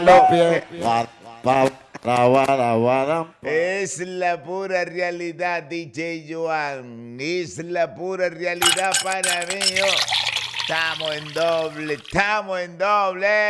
los pies. Guada. Es la pura realidad, DJ Joan. Es la pura realidad para mí. Estamos en doble, estamos en doble.